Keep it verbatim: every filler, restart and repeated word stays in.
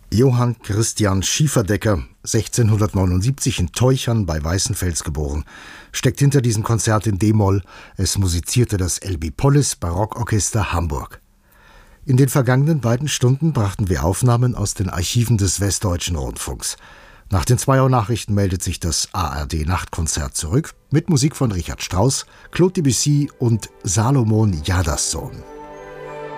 Johann Christian Schieferdecker, sechzehnhundertneunundsiebzig in Teuchern bei Weißenfels geboren, steckt hinter diesem Konzert in D-Moll. Es musizierte das L B Polis Barockorchester Hamburg. In den vergangenen beiden Stunden brachten wir Aufnahmen aus den Archiven des Westdeutschen Rundfunks. Nach den zwei Uhr Nachrichten meldet sich das A R D-Nachtkonzert zurück mit Musik von Richard Strauss, Claude Debussy und Salomon Jadassohn.